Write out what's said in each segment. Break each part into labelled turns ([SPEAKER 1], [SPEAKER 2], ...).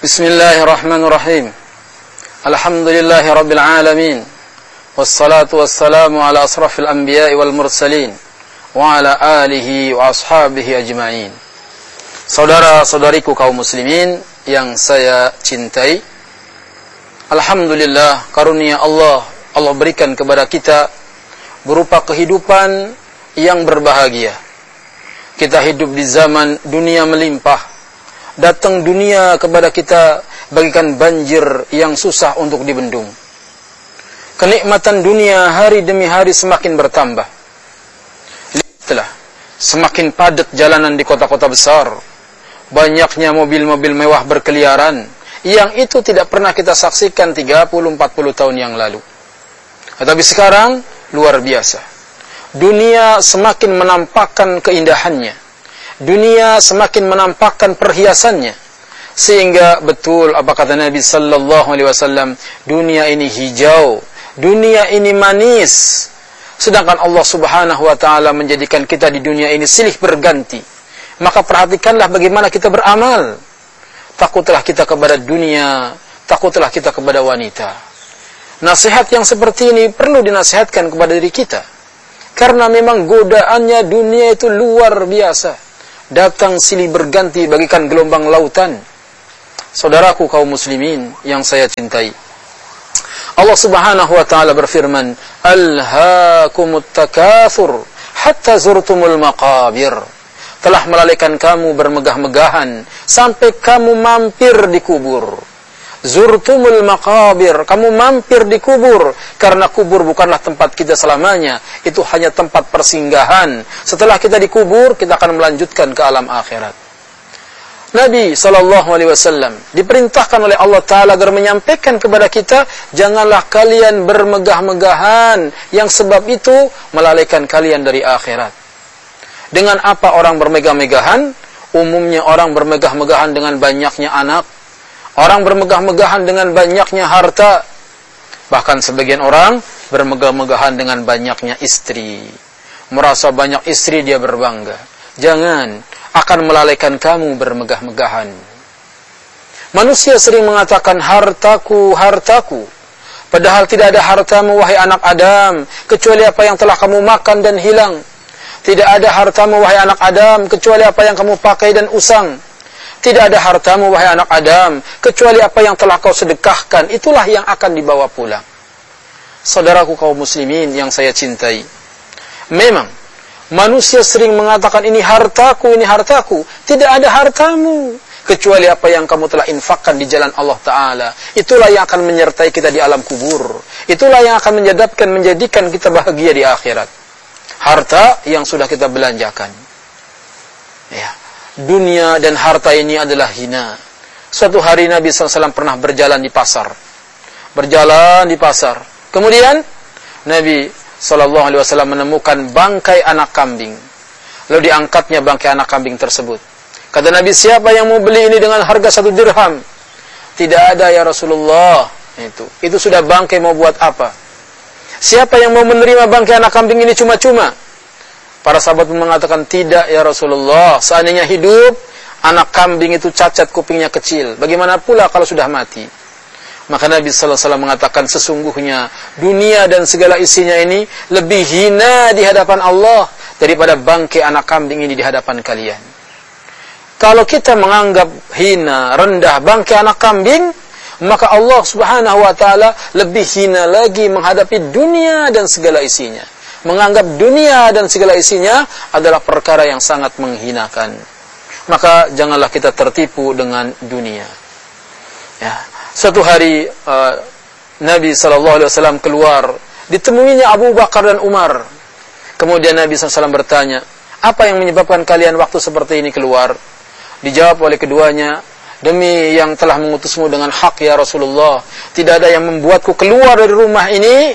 [SPEAKER 1] Bismillahirrahmanirrahim. Alhamdulillahi rabbil alamin. Wassalatu wassalamu ala asrafil anbiya'i wal mursalin wa ala alihi wa ashabihi ajma'in. Saudara-saudariku kaum muslimin yang saya cintai, alhamdulillah karunia Allah berikan kepada kita berupa kehidupan yang berbahagia. Kita hidup di zaman dunia melimpah. Datang dunia kepada kita bagikan banjir yang susah untuk dibendung. Kenikmatan dunia hari demi hari semakin bertambah. Lihatlah, semakin padat jalanan di kota-kota besar. Banyaknya mobil-mobil mewah berkeliaran, yang itu tidak pernah kita saksikan 30-40 tahun yang lalu. Tetapi sekarang luar biasa. Dunia semakin menampakkan keindahannya. Dunia semakin menampakkan perhiasannya, sehingga betul apa kata Nabi sallallahu alaihi wasallam, dunia ini hijau, dunia ini manis, sedangkan Allah Subhanahu wa taala menjadikan kita di dunia ini silih berganti. Maka perhatikanlah bagaimana kita beramal. Takutlah kita kepada dunia, takutlah kita kepada wanita. Nasihat yang seperti ini perlu dinasihatkan kepada diri kita, karena memang godaannya dunia itu luar biasa. Datang silih berganti bagikan gelombang lautan. Saudaraku kaum muslimin yang saya cintai, Allah Subhanahu wa taala berfirman, "Alhaakumut takatsur hatta zurtumul maqabir." Telah melalaikan kamu bermegah-megahan sampai kamu mampir di kubur. Zurtumul maqabir, kamu mampir di kubur, karena kubur bukanlah tempat kita selamanya, itu hanya tempat persinggahan. Setelah kita dikubur, kita akan melanjutkan ke alam akhirat. Nabi SAW diperintahkan oleh Allah Ta'ala agar menyampaikan kepada kita, janganlah kalian bermegah-megahan, yang sebab itu melalaikan kalian dari akhirat. Dengan apa orang bermegah-megahan? Umumnya orang bermegah-megahan dengan banyaknya anak. Orang bermegah-megahan dengan banyaknya harta. Bahkan sebagian orang bermegah-megahan dengan banyaknya istri. Merasa banyak istri dia berbangga. Jangan, akan melalaikan kamu bermegah-megahan. Manusia sering mengatakan hartaku, hartaku. Padahal tidak ada hartamu wahai anak Adam, kecuali apa yang telah kamu makan dan hilang. Tidak ada hartamu wahai anak Adam, kecuali apa yang kamu pakai dan usang. Tidak ada hartamu wahai anak Adam, kecuali apa yang telah kau sedekahkan, itulah yang akan dibawa pulang. Saudaraku kaum muslimin yang saya cintai, memang manusia sering mengatakan ini hartaku, ini hartaku. Tidak ada hartamu, kecuali apa yang kamu telah infakkan di jalan Allah Ta'ala. Itulah yang akan menyertai kita di alam kubur. Itulah yang akan menjadikan kita bahagia di akhirat. Harta yang sudah kita belanjakan. Ya. Dunia dan harta ini adalah hina. Suatu hari Nabi SAW pernah berjalan di pasar. Berjalan di pasar. Kemudian Nabi SAW menemukan bangkai anak kambing. Lalu diangkatnya bangkai anak kambing tersebut. Kata Nabi, siapa yang mau beli ini dengan harga 1 dirham? Tidak ada ya Rasulullah. Itu sudah bangkai, mau buat apa? Siapa yang mau menerima bangkai anak kambing ini cuma-cuma? Para sahabat mengatakan, tidak ya Rasulullah, seandainya hidup, anak kambing itu cacat kupingnya kecil. Bagaimana pula kalau sudah mati? Maka Nabi SAW mengatakan, sesungguhnya dunia dan segala isinya ini lebih hina di hadapan Allah daripada bangkai anak kambing ini di hadapan kalian. Kalau kita menganggap hina, rendah bangkai anak kambing, maka Allah Subhanahu wa Ta'ala lebih hina lagi menghadapi dunia dan segala isinya. Menganggap dunia dan segala isinya adalah perkara yang sangat menghinakan. Maka janganlah kita tertipu dengan dunia. Ya. Suatu hari Nabi SAW keluar, ditemuinya Abu Bakar dan Umar. Kemudian Nabi SAW bertanya, apa yang menyebabkan kalian waktu seperti ini keluar? Dijawab oleh keduanya, demi yang telah mengutusmu dengan hak ya Rasulullah, tidak ada yang membuatku keluar dari rumah ini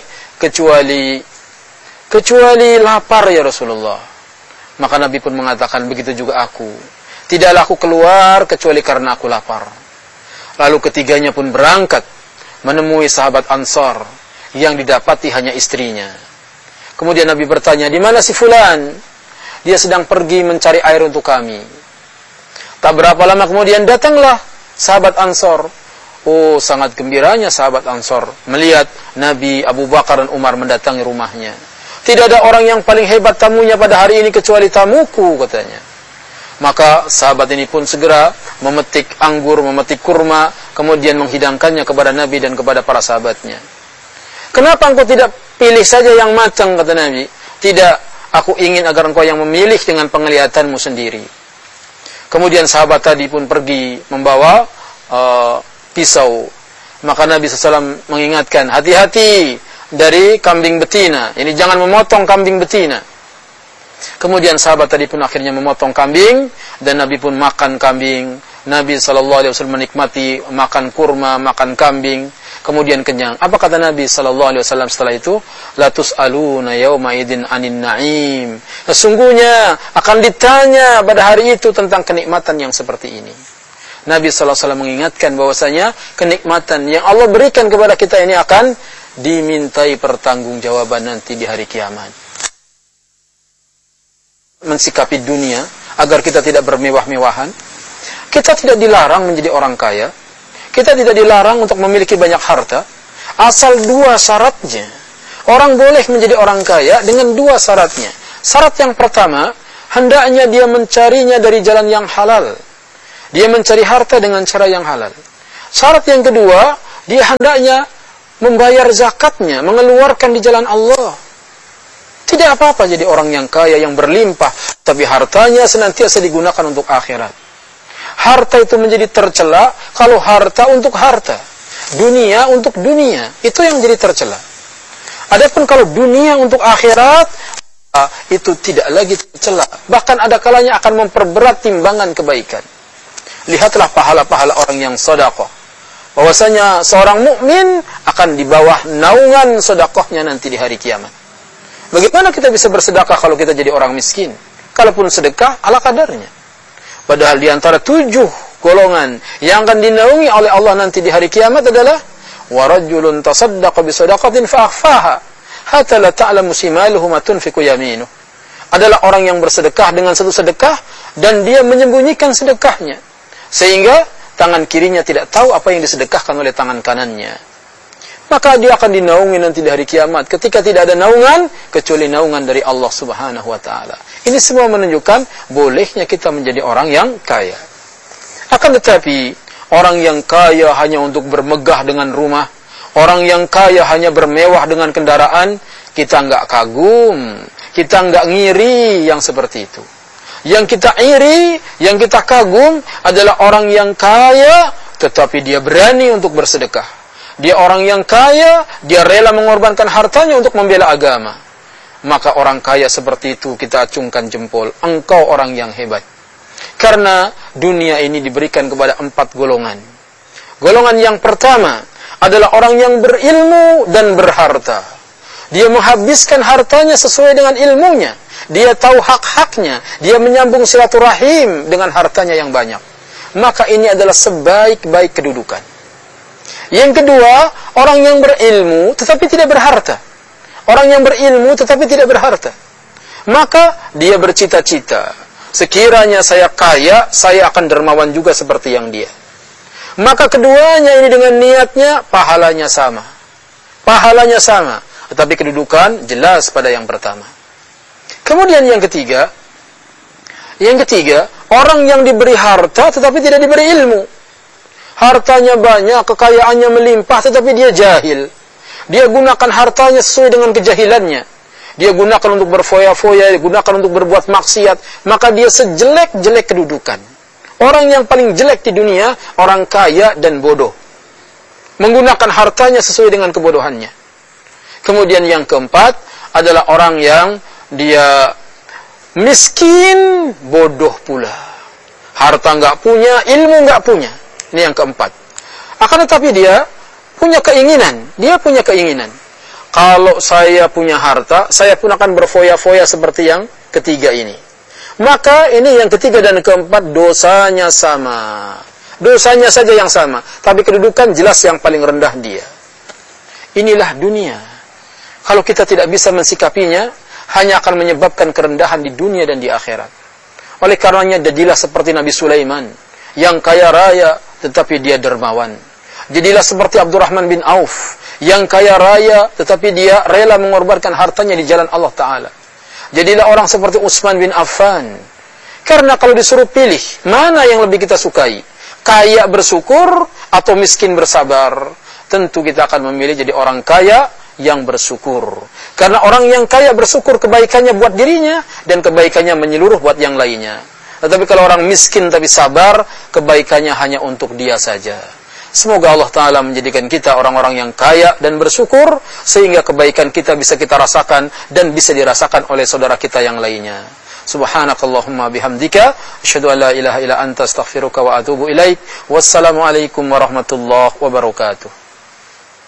[SPEAKER 1] kecuali lapar ya Rasulullah. Maka Nabi pun mengatakan, begitu juga aku. Tidaklah aku keluar kecuali karena aku lapar. Lalu ketiganya pun berangkat menemui sahabat Ansar yang didapati hanya istrinya. Kemudian Nabi bertanya, di mana si fulan? Dia sedang pergi mencari air untuk kami. Tak berapa lama kemudian datanglah sahabat Ansor. Oh, sangat gembiranya sahabat Ansor melihat Nabi, Abu Bakar dan Umar mendatangi rumahnya. Tidak ada orang yang paling hebat tamunya pada hari ini kecuali tamuku, katanya. Maka sahabat ini pun segera memetik anggur, memetik kurma, kemudian menghidangkannya kepada Nabi dan kepada para sahabatnya. Kenapa engkau tidak pilih saja yang matang, kata Nabi? Tidak, aku ingin agar engkau yang memilih dengan penglihatanmu sendiri. Kemudian sahabat tadi pun pergi membawa pisau. Maka Nabi SAW mengingatkan, hati-hati dari kambing betina. Ini jangan memotong kambing betina. Kemudian sahabat tadi pun akhirnya memotong kambing, dan Nabi pun makan kambing. Nabi SAW menikmati makan kurma, makan kambing, kemudian kenyang. Apa kata Nabi SAW setelah itu? La tus'aluna yawma idin anin na'im. Sesungguhnya akan ditanya pada hari itu tentang kenikmatan yang seperti ini. Nabi SAW mengingatkan bahwasanya kenikmatan yang Allah berikan kepada kita ini akan dimintai pertanggungjawaban nanti di hari kiamat. Mensikapi dunia agar kita tidak bermewah-mewahan. Kita tidak dilarang menjadi orang kaya. Kita tidak dilarang untuk memiliki banyak harta. Asal dua syaratnya. Orang boleh menjadi orang kaya dengan dua syaratnya. Syarat yang pertama, hendaknya dia mencarinya dari jalan yang halal. Dia mencari harta dengan cara yang halal. Syarat yang kedua, dia hendaknya membayar zakatnya, mengeluarkan di jalan Allah. Tidak apa-apa jadi orang yang kaya, yang berlimpah, tapi hartanya senantiasa digunakan untuk akhirat. Harta itu menjadi tercela kalau harta untuk harta, dunia untuk dunia, itu yang menjadi tercela. Adapun kalau dunia untuk akhirat, itu tidak lagi tercela. Bahkan ada kalanya akan memperberat timbangan kebaikan. Lihatlah pahala-pahala orang yang sedekah. Bahwasanya seorang mukmin akan di bawah naungan sedekahnya nanti di hari kiamat. Bagaimana kita bisa bersedekah kalau kita jadi orang miskin? Kalaupun sedekah ala kadarnya. Padahal di antara 7 golongan yang akan dinaungi oleh Allah nanti di hari kiamat adalah warajulun tasaddaqa bi shadaqatin fa akhfaha hatta la ta'lamu shimaluhu ma tunfiqu yaminuh. Adalah orang yang bersedekah dengan satu sedekah dan dia menyembunyikan sedekahnya sehingga tangan kirinya tidak tahu apa yang disedekahkan oleh tangan kanannya. Maka dia akan dinaungi nanti di hari kiamat ketika tidak ada naungan kecuali naungan dari Allah Subhanahu wa taala. Ini semua menunjukkan bolehnya kita menjadi orang yang kaya. Akan tetapi orang yang kaya hanya untuk bermegah dengan rumah, orang yang kaya hanya bermewah dengan kendaraan, kita enggak kagum, kita enggak ngiri yang seperti itu. Yang kita iri, yang kita kagum adalah orang yang kaya tetapi dia berani untuk bersedekah. Dia orang yang kaya, dia rela mengorbankan hartanya untuk membela agama. Maka orang kaya seperti itu kita acungkan jempol. Engkau orang yang hebat. Karena dunia ini diberikan kepada 4 golongan. Golongan yang pertama adalah orang yang berilmu dan berharta. Dia menghabiskan hartanya sesuai dengan ilmunya. Dia tahu hak-haknya. Dia menyambung silaturahim dengan hartanya yang banyak. Maka ini adalah sebaik-baik kedudukan. Yang kedua, orang yang berilmu tetapi tidak berharta. Orang yang berilmu tetapi tidak berharta. Maka dia bercita-cita, sekiranya saya kaya, saya akan dermawan juga seperti yang dia. Maka keduanya ini dengan niatnya pahalanya sama. Pahalanya sama, tetapi kedudukan jelas pada yang pertama. Kemudian yang ketiga, orang yang diberi harta tetapi tidak diberi ilmu. Hartanya banyak, kekayaannya melimpah, tetapi dia jahil. Dia gunakan hartanya sesuai dengan kejahilannya. Dia gunakan untuk berfoya-foya, dia gunakan untuk berbuat maksiat. Maka dia sejelek-jelek kedudukan. Orang yang paling jelek di dunia, orang kaya dan bodoh. Menggunakan hartanya sesuai dengan kebodohannya. Kemudian yang keempat adalah orang yang dia miskin, bodoh pula. Harta nggak punya, ilmu nggak punya. Ini yang keempat. Akan tetapi dia punya keinginan. Dia punya keinginan. Kalau saya punya harta, saya pun akan berfoya-foya seperti yang ketiga ini. Maka ini yang ketiga dan keempat dosanya sama. Dosanya saja yang sama. Tapi kedudukan jelas yang paling rendah dia. Inilah dunia. Kalau kita tidak bisa mensikapinya, hanya akan menyebabkan kerendahan di dunia dan di akhirat. Oleh karenanya jadilah seperti Nabi Sulaiman yang kaya raya, tetapi dia dermawan. Jadilah seperti Abdurrahman bin Auf, yang kaya raya, tetapi dia rela mengorbankan hartanya di jalan Allah Ta'ala. Jadilah orang seperti Utsman bin Affan. Karena kalau disuruh pilih, mana yang lebih kita sukai? Kaya bersyukur atau miskin bersabar? Tentu kita akan memilih jadi orang kaya yang bersyukur. Karena orang yang kaya bersyukur, kebaikannya buat dirinya, dan kebaikannya menyeluruh buat yang lainnya. Tetapi kalau orang miskin tapi sabar, kebaikannya hanya untuk dia saja. Semoga Allah Ta'ala menjadikan kita orang-orang yang kaya dan bersyukur, sehingga kebaikan kita bisa kita rasakan dan bisa dirasakan oleh saudara kita yang lainnya. Subhanakallahumma bihamdika, asyhadu an la ilaha illa anta astaghfiruka wa atubu ilaik. Wassalamualaikum warahmatullahi wabarakatuh.